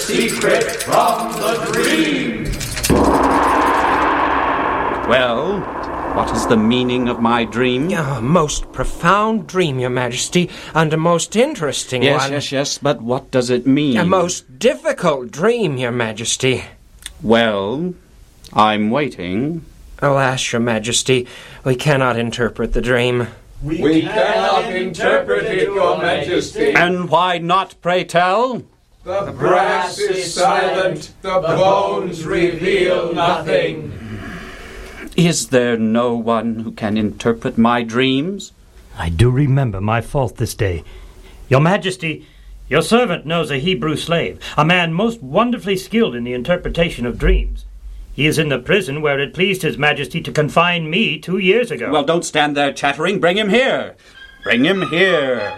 secret from the dream. Well, what is the meaning of my dream? A most profound dream, Your Majesty, and a most interesting one. Yes, but what does it mean? A most difficult dream, Your Majesty. Well, I'm waiting. Alas, Your Majesty, we cannot interpret the dream. We cannot interpret it, Your Majesty. And why not, pray tell? The brass is silent, the bones reveal nothing. Is there no one who can interpret my dreams? I do remember my fault this day. Your Majesty, your servant knows a Hebrew slave, a man most wonderfully skilled in the interpretation of dreams. He is in the prison where it pleased His Majesty to confine me 2 years ago. Well, don't stand there chattering. Bring him here. Bring him here.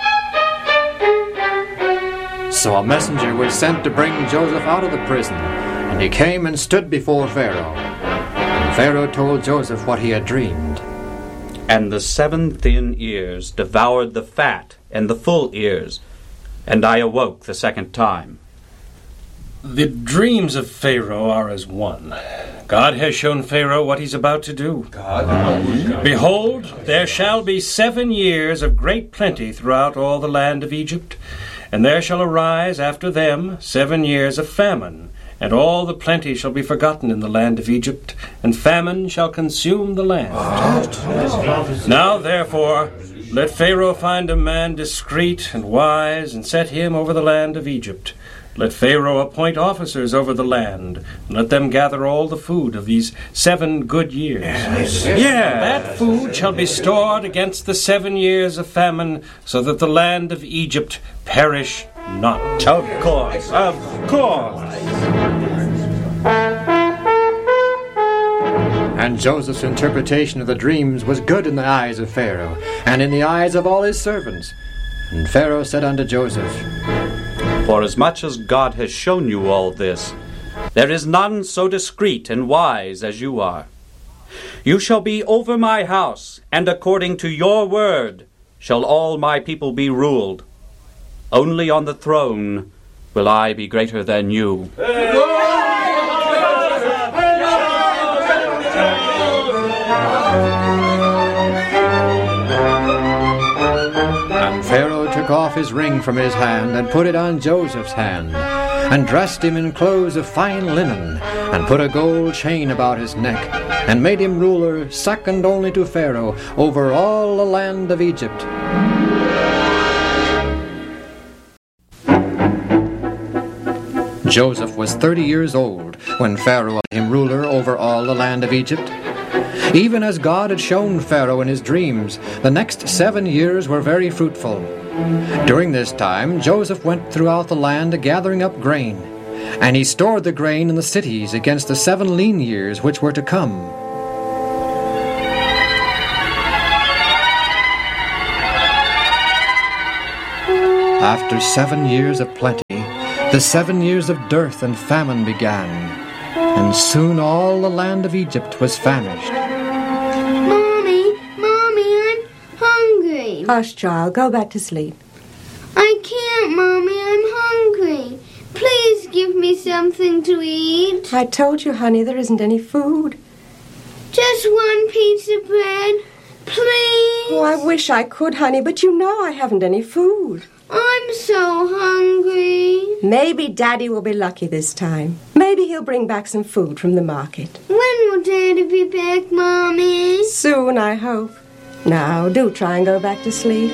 So a messenger was sent to bring Joseph out of the prison, and he came and stood before Pharaoh. And Pharaoh told Joseph what he had dreamed. And the 7 thin ears devoured the fat and the full ears, and I awoke the second time. The dreams of Pharaoh are as one. God has shown Pharaoh what he's about to do. Behold, there shall be 7 years of great plenty throughout all the land of Egypt, and there shall arise after them 7 years of famine, and all the plenty shall be forgotten in the land of Egypt, and famine shall consume the land. Now, therefore, let Pharaoh find a man discreet and wise, and set him over the land of Egypt. Let Pharaoh appoint officers over the land, and let them gather all the food of these 7 good years. That food shall be stored against the 7 years of famine, so that the land of Egypt perish not. Of course. And Joseph's interpretation of the dreams was good in the eyes of Pharaoh, and in the eyes of all his servants. And Pharaoh said unto Joseph, Forasmuch as God has shown you all this, there is none so discreet and wise as you are. You shall be over my house, and according to your word shall all my people be ruled. Only on the throne will I be greater than you. And Pharaoh took off his ring from his hand, and put it on Joseph's hand, and dressed him in clothes of fine linen, and put a gold chain about his neck, and made him ruler, second only to Pharaoh, over all the land of Egypt. Joseph was 30 years old when Pharaoh made him ruler over all the land of Egypt. Even as God had shown Pharaoh in his dreams, the next 7 years were very fruitful. During this time, Joseph went throughout the land gathering up grain, and he stored the grain in the cities against the 7 lean years which were to come. After 7 years of plenty, the 7 years of dearth and famine began, and soon all the land of Egypt was famished. Mommy, I'm hungry. Hush, child, go back to sleep. I can't, Mommy, I'm hungry. Please give me something to eat. I told you, honey, there isn't any food. Just 1 piece of bread, please. Oh, I wish I could, honey, but you know I haven't any food. I'm so hungry. Maybe Daddy will be lucky this time. Maybe he'll bring back some food from the market. When will Daddy be back, Mommy? Soon, I hope. Now, do try and go back to sleep.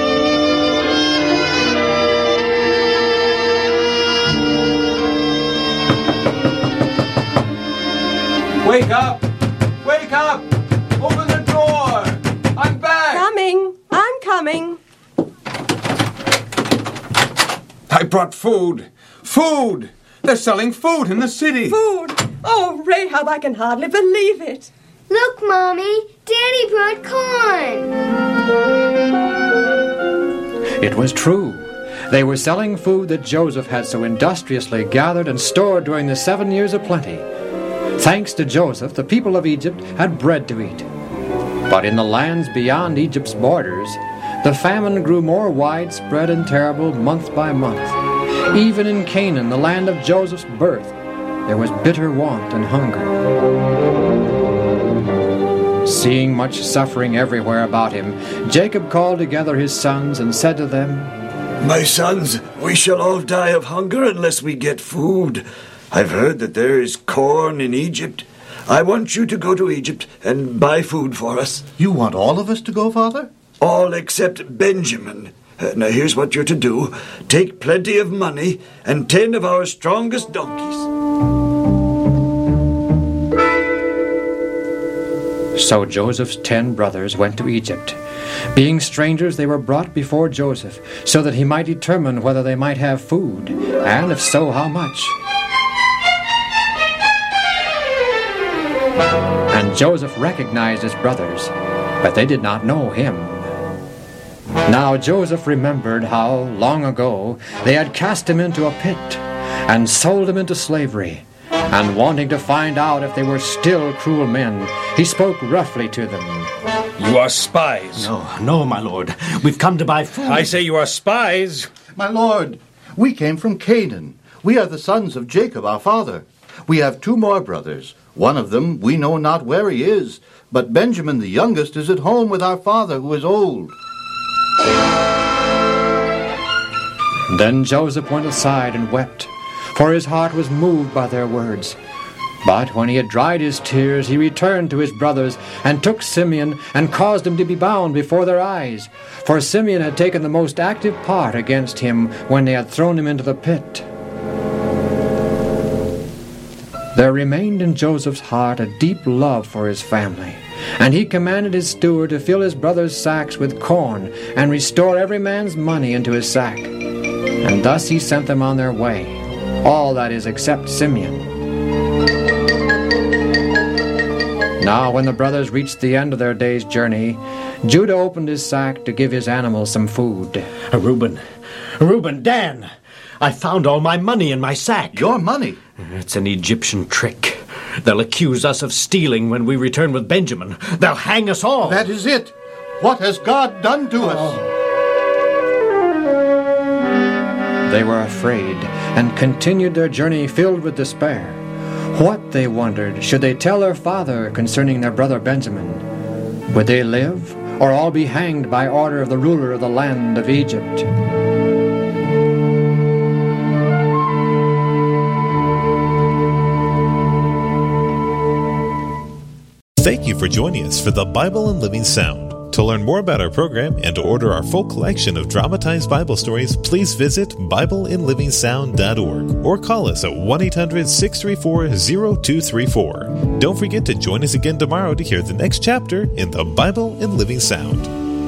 Wake up! Wake up! Open the door! I'm back! I'm coming. I brought food! Food! They're selling food in the city! Food! Oh, Rahab, I can hardly believe it. Look, Mommy, Daddy brought corn. It was true. They were selling food that Joseph had so industriously gathered and stored during the 7 years of plenty. Thanks to Joseph, the people of Egypt had bread to eat. But in the lands beyond Egypt's borders, the famine grew more widespread and terrible month by month. Even in Canaan, the land of Joseph's birth, there was bitter want and hunger. Seeing much suffering everywhere about him, Jacob called together his sons and said to them, "My sons, we shall all die of hunger unless we get food. I've heard that there is corn in Egypt. I want you to go to Egypt and buy food for us." You want all of us to go, Father? All except Benjamin. Now here's what you're to do. Take plenty of money and 10 of our strongest donkeys. So Joseph's 10 brothers went to Egypt. Being strangers, they were brought before Joseph, so that he might determine whether they might have food, and if so, how much. And Joseph recognized his brothers, but they did not know him. Now Joseph remembered how, long ago, they had cast him into a pit and sold him into slavery. And wanting to find out if they were still cruel men, he spoke roughly to them. You are spies. No, my lord. We've come to buy food. I say you are spies. My lord, we came from Canaan. We are the sons of Jacob, our father. We have 2 more brothers. One of them we know not where he is, but Benjamin the youngest is at home with our father, who is old. Then Joseph went aside and wept, for his heart was moved by their words. But when he had dried his tears, he returned to his brothers and took Simeon and caused him to be bound before their eyes. For Simeon had taken the most active part against him when they had thrown him into the pit. There remained in Joseph's heart a deep love for his family, and he commanded his steward to fill his brothers' sacks with corn and restore every man's money into his sack. And thus he sent them on their way, all that is except Simeon. Now when the brothers reached the end of their day's journey, Judah opened his sack to give his animals some food. Reuben, Dan, I found all my money in my sack. Your money? It's an Egyptian trick. They'll accuse us of stealing when we return with Benjamin. They'll hang us all. That is it. What has God done to us? They were afraid and continued their journey filled with despair. What, they wondered, should they tell their father concerning their brother Benjamin? Would they live, or all be hanged by order of the ruler of the land of Egypt? Thank you for joining us for the Bible in Living Sound. To learn more about our program and to order our full collection of dramatized Bible stories, please visit BibleInLivingSound.org or call us at 1-800-634-0234. Don't forget to join us again tomorrow to hear the next chapter in the Bible in Living Sound.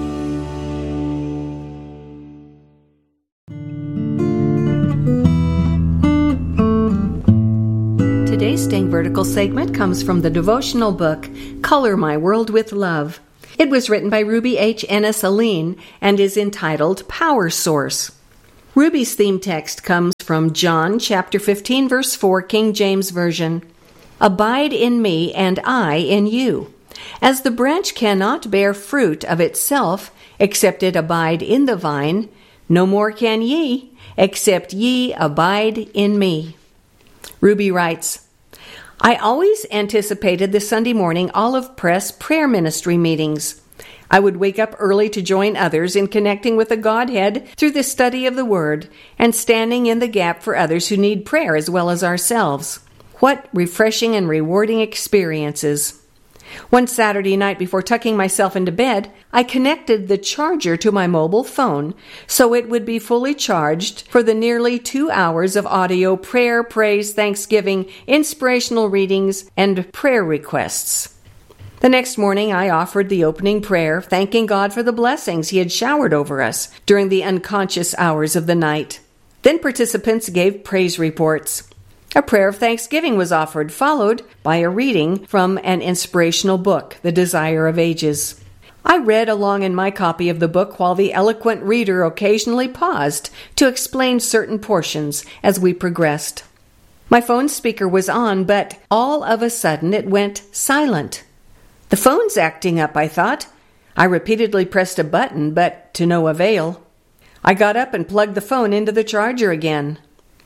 Today's Staying Vertical segment comes from the devotional book, Color My World with Love. It was written by Ruby H. Ennis-Aline and is entitled Power Source. Ruby's theme text comes from John chapter 15, verse 4, King James Version. Abide in me, and I in you. As the branch cannot bear fruit of itself, except it abide in the vine, no more can ye, except ye abide in me. Ruby writes, I always anticipated the Sunday morning Olive Press prayer ministry meetings. I would wake up early to join others in connecting with the Godhead through the study of the Word and standing in the gap for others who need prayer as well as ourselves. What refreshing and rewarding experiences. One Saturday night before tucking myself into bed, I connected the charger to my mobile phone so it would be fully charged for the nearly 2 hours of audio prayer, praise, thanksgiving, inspirational readings, and prayer requests. The next morning, I offered the opening prayer, thanking God for the blessings He had showered over us during the unconscious hours of the night. Then participants gave praise reports. A prayer of thanksgiving was offered, followed by a reading from an inspirational book, The Desire of Ages. I read along in my copy of the book while the eloquent reader occasionally paused to explain certain portions as we progressed. My phone speaker was on, but all of a sudden it went silent. The phone's acting up, I thought. I repeatedly pressed a button, but to no avail. I got up and plugged the phone into the charger again.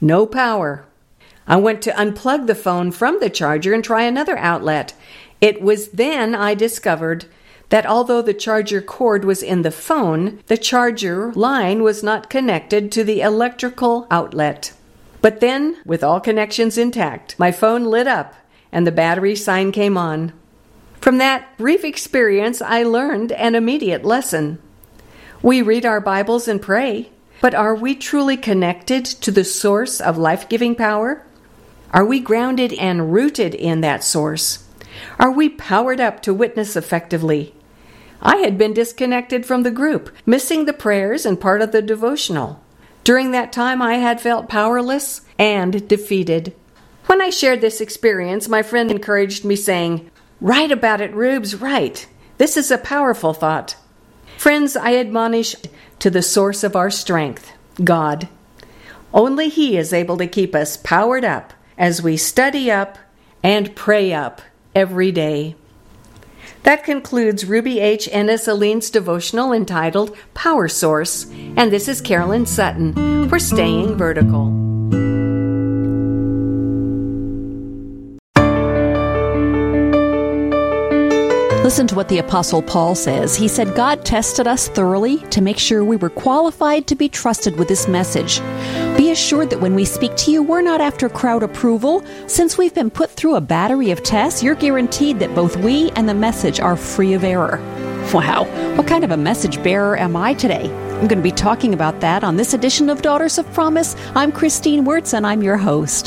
No power. I went to unplug the phone from the charger and try another outlet. It was then I discovered that although the charger cord was in the phone, the charger line was not connected to the electrical outlet. But then, with all connections intact, my phone lit up and the battery sign came on. From that brief experience, I learned an immediate lesson. We read our Bibles and pray, but are we truly connected to the source of life-giving power? Are we grounded and rooted in that source? Are we powered up to witness effectively? I had been disconnected from the group, missing the prayers and part of the devotional. During that time, I had felt powerless and defeated. When I shared this experience, my friend encouraged me, saying, "Write about it, Rubes, write. This is a powerful thought." Friends, I admonish to the source of our strength, God. Only He is able to keep us powered up as we study up and pray up every day. That concludes Ruby H. Ennis Aline's devotional entitled Power Source, and this is Carolyn Sutton for Staying Vertical. Listen to what the Apostle Paul says. He said, God tested us thoroughly to make sure we were qualified to be trusted with this message. Be assured that when we speak to you, we're not after crowd approval. Since we've been put through a battery of tests, you're guaranteed that both we and the message are free of error. Wow, what kind of a message bearer am I today? I'm going to be talking about that on this edition of Daughters of Promise. I'm Christine Wirtz, and I'm your host.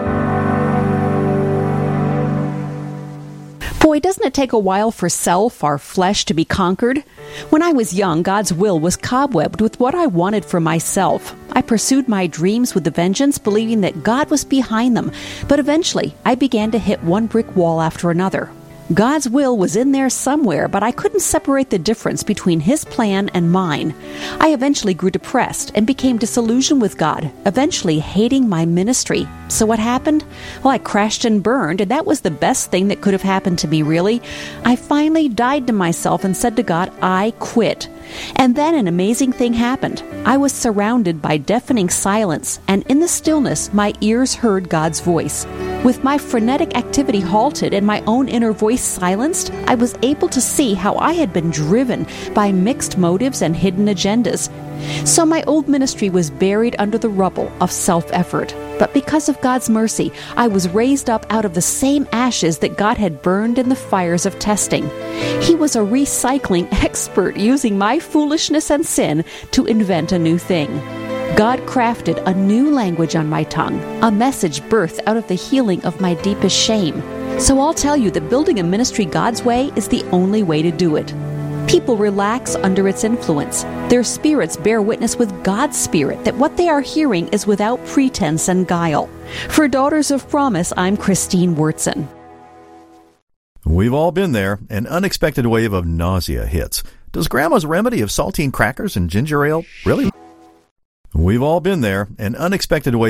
Boy, doesn't it take a while for self, our flesh, to be conquered? When I was young, God's will was cobwebbed with what I wanted for myself. I pursued my dreams with a vengeance, believing that God was behind them. But eventually, I began to hit one brick wall after another. God's will was in there somewhere, but I couldn't separate the difference between His plan and mine. I eventually grew depressed and became disillusioned with God, eventually hating my ministry. So what happened? Well, I crashed and burned, and that was the best thing that could have happened to me, really. I finally died to myself and said to God, I quit. And then an amazing thing happened. I was surrounded by deafening silence, and in the stillness, my ears heard God's voice. With my frenetic activity halted and my own inner voice silenced, I was able to see how I had been driven by mixed motives and hidden agendas. So my old ministry was buried under the rubble of self-effort. But because of God's mercy, I was raised up out of the same ashes that God had burned in the fires of testing. He was a recycling expert, using my foolishness and sin to invent a new thing. God crafted a new language on my tongue, a message birthed out of the healing of my deepest shame. So I'll tell you that building a ministry God's way is the only way to do it. People relax under its influence. Their spirits bear witness with God's Spirit that what they are hearing is without pretense and guile. For Daughters of Promise, I'm Christine Wirtzen. We've all been there. An unexpected wave of nausea hits. Does Grandma's remedy of saltine crackers and ginger ale really? We've all been there. An unexpected wave